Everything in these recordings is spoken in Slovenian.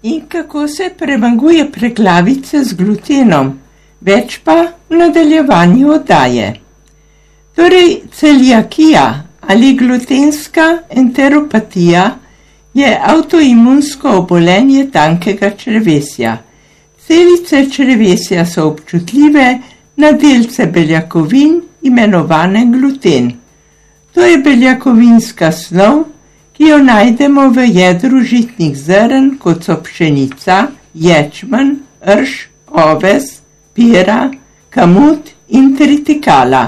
in kako se premaguje preglavice z glutenom, več pa v nadaljevanju oddaje. Torej, celiakija ali glutenska enteropatija je avtoimunsko obolenje tankega črevesja. Celice črevesja so občutljive na delce beljakovin, imenovane gluten. To je beljakovinska snov, ki jo najdemo v jedru žitnih zrn, kot so pšenica, ječmen, rž, oves, pira, kamut in tritikala.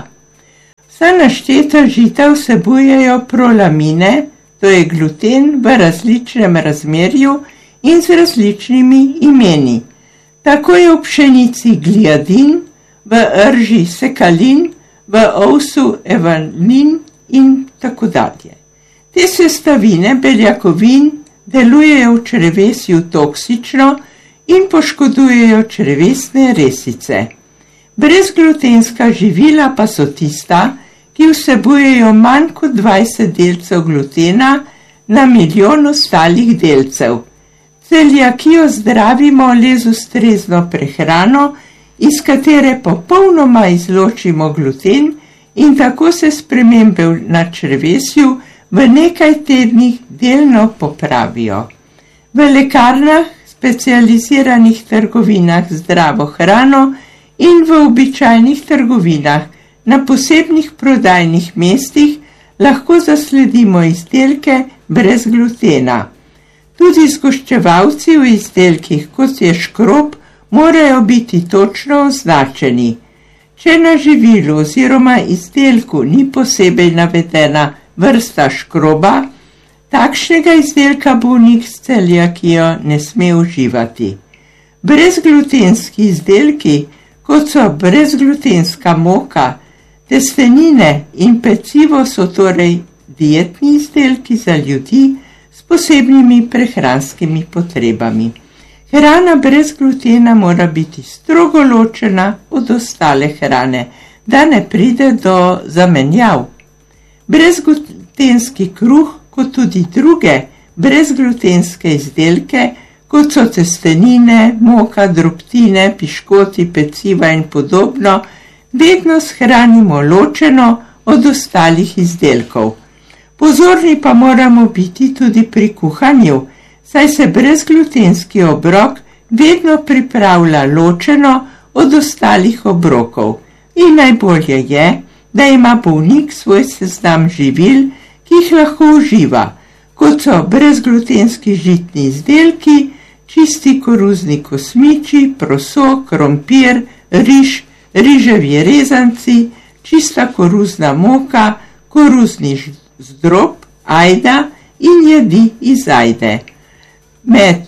Vsa našteta žita vsebujejo prolamine, to je gluten v različnem razmerju in z različnimi imeni. Tako je v pšenici gliadin, v rži sekalin, v ovsu evalin in tako dalje. Te sestavine beljakovin delujejo v črevesju toksično in poškodujejo črevesne resice. Brezglutenska živila pa so tista, ki vsebujejo manj kot 20 delcev glutena na milijon ostalih delcev. Celiakijo zdravimo le z ustrezno prehrano, iz katere popolnoma izločimo gluten in tako se spremembe na črevesju v nekaj tednih delno popravijo. V lekarnah, specializiranih trgovinah z zdravo hrano in v običajnih trgovinah na posebnih prodajnih mestih lahko zasledimo izdelke brez glutena. Tudi zgoščevalci v izdelkih, kot je škrob, morajo biti točno označeni. Če na živilu oziroma izdelku ni posebej navedena vrsta škroba, takšnega izdelka bolnik s celiakijo ne sme uživati. Brezglutenski izdelki, kot so brezglutenska moka, testenine in pecivo so torej dietni izdelki za ljudi s posebnimi prehranskimi potrebami. Hrana brez glutena mora biti strogo ločena od ostale hrane, da ne pride do zamenjav. Brezglutenski kruh, kot tudi druge brezglutenske izdelke, kot so testenine, moka, drobtine, piškoti, peciva in podobno, vedno shranimo ločeno od ostalih izdelkov. Pozorni pa moramo biti tudi pri kuhanju, saj se brezglutenski obrok vedno pripravlja ločeno od ostalih obrokov. In najbolje je, da ima bolnik svoj seznam živil, ki jih lahko uživa, kot so brezglutenski žitni izdelki, čisti koruzni kosmiči, proso, krompir, riž, riževi rezanci, čista koruzna moka, koruzni zdrob, ajda in jedi iz ajde. Med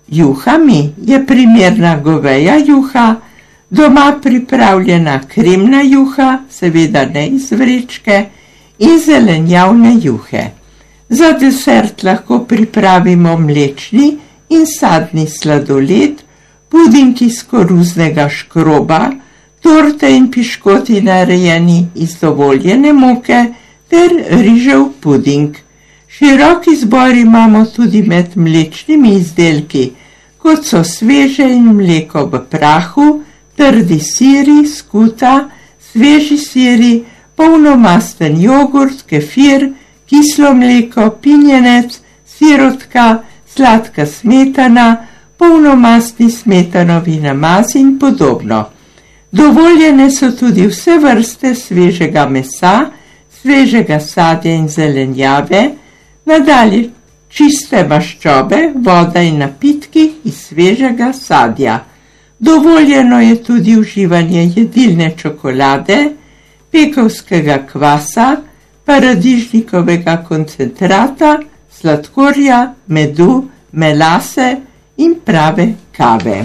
juhami je primerna goveja juha, doma pripravljena kremna juha, seveda ne iz vrečke, in zelenjavne juhe. Za desert lahko pripravimo mlečni in sadni sladoled, puding iz koruznega škroba, torte in piškoti narejeni iz dovoljene moke ter rižev puding. Širok izbor imamo tudi med mlečnimi izdelki, kot so sveže in mleko v prahu, trdi siri, skuta, sveži siri, polnomasten jogurt, kefir, kislo mleko, pinjenec, sirotka, sladka smetana, polnomastni smetanovi namaz in podobno. Dovoljene so tudi vse vrste svežega mesa, svežega sadja in zelenjave, nadalje čiste maščobe, voda in napitki iz svežega sadja. Dovoljeno je tudi uživanje jedilne čokolade, pekovskega kvasa, paradižnikovega koncentrata, sladkorja, medu, melase in prave kave.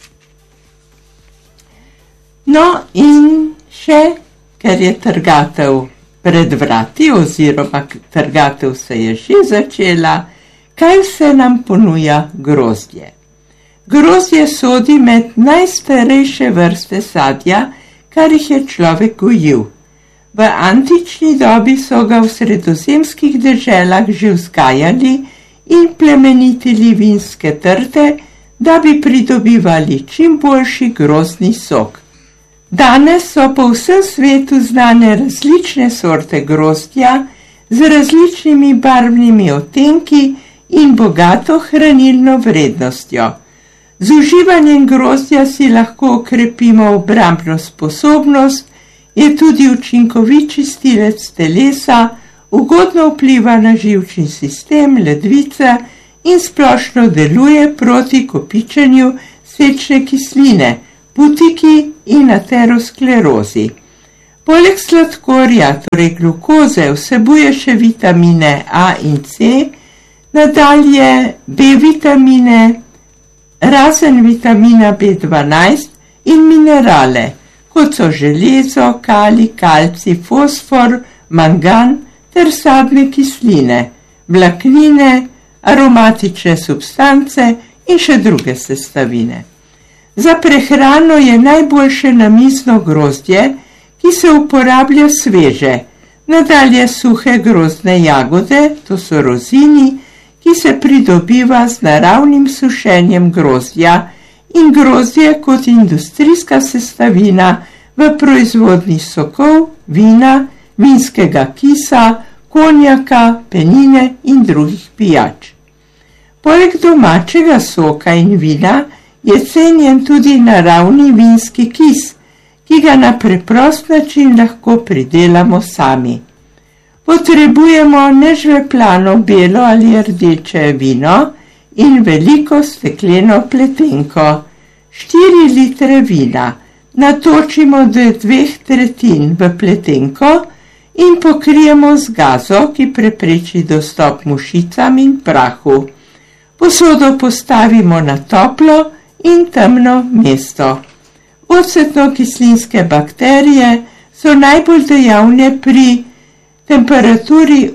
No in še, ker je trgatev pred vrati oziroma trgatev se je že začela, kaj vse nam ponuja grozdje. Grozdje sodi med najstarejše vrste sadja, kar jih je človek gojil. V antični dobi so ga v sredozemskih deželah že vzgajali in plemenitili vinske trte da bi pridobivali čim boljši grozdni sok. Danes so po vsem svetu znane različne sorte grozdja z različnimi barvnimi odtenki in bogato hranilno vrednostjo. Z uživanjem grozdja si lahko okrepimo obrambno sposobnost, je tudi učinkovit čistilec telesa, ugodno vpliva na živčni sistem, ledvice in splošno deluje proti kopičenju sečne kisline, butiki in aterosklerozi. Poleg sladkorja, torej glukoze, vsebuje še vitamine A in C, nadalje B vitamine, razen vitamina B12 in minerale, kot so železo, kalij, kalcij, fosfor, mangan ter sadne kisline, vlaknine, aromatične substance in še druge sestavine. Za prehrano je najboljše namizno grozdje, ki se uporablja sveže, nadalje suhe grozdne jagode, to so rozini, ki se pridobiva z naravnim sušenjem grozdja in grozdje kot industrijska sestavina v proizvodnji sokov, vina, vinskega kisa, konjaka, penine in drugih pijač. Poleg domačega soka in vina je cenjen tudi naravni vinski kis, ki ga na preprost način lahko pridelamo sami. Potrebujemo nežveplano belo ali rdeče vino in veliko stekleno pletenko. 4 litre vina natočimo do 2/3 v pletenko in pokrijemo z gazo, ki prepreči dostop mušicam in prahu. Posodo postavimo na toplo in temno mesto. Ocetno-kislinske bakterije so najbolj dejavne pri temperaturi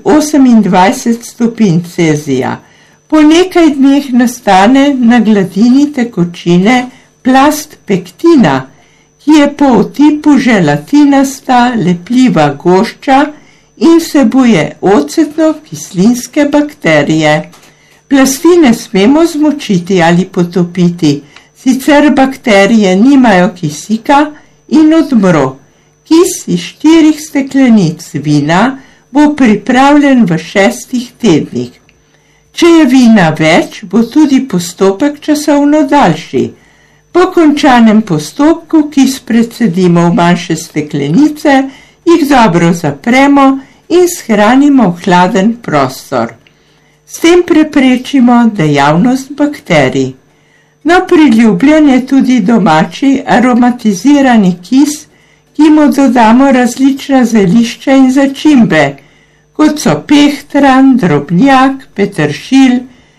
28 stopinj Celzija. Po nekaj dneh nastane na gladini tekočine plast pektina, ki je po otipu želatinasta, lepljiva gošča in vsebuje ocetno-kislinske bakterije. Plasti ne smemo zmočiti ali potopiti, sicer bakterije nimajo kisika in odmro. Kis iz 4 steklenic vina bo pripravljen v 6 tednih. Če je vina več, bo tudi postopek časovno daljši. Po končanem postopku kis precedimo v manjše steklenice, jih dobro zapremo in shranimo v hladen prostor. S tem preprečimo dejavnost bakterij. No, priljubljen je tudi domači aromatizirani kis, ki mu dodamo različna zelišča in začimbe, kot so pehtran, drobnjak, peteršilj,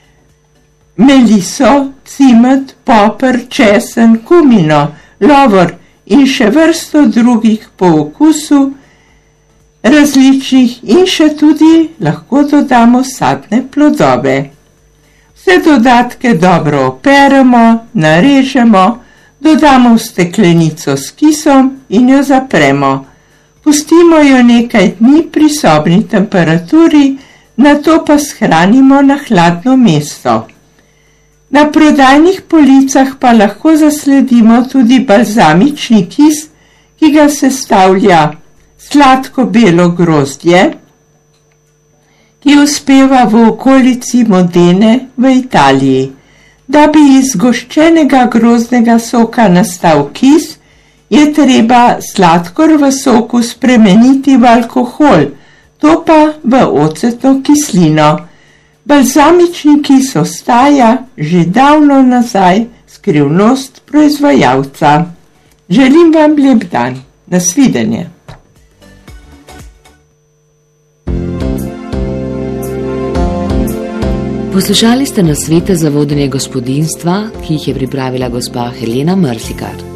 meliso, cimet, poper, česen, kumino, lovor in še vrsto drugih po okusu različnih in še tudi lahko dodamo sadne plodove. Vse dodatke dobro operemo, narežemo, dodamo v steklenico s kisom in jo zapremo. Pustimo jo nekaj dni pri sobni temperaturi, nato pa shranimo na hladno mesto. Na prodajnih policah pa lahko zasledimo tudi balzamični kis, ki ga sestavlja sladko belo grozdje, ki uspeva v okolici Modene v Italiji. Da bi iz zgoščenega grozdnega soka nastal kis, je treba sladkor v soku spremeniti v alkohol, to pa v ocetno kislino. Balzamični kis ostaja že davno nazaj skrivnost proizvajalca. Želim vam lep dan. Nasvidenje. Poslušali ste nasvete za vodenje gospodinjstva, ki jih je pripravila gospa Helena Mrzlikar.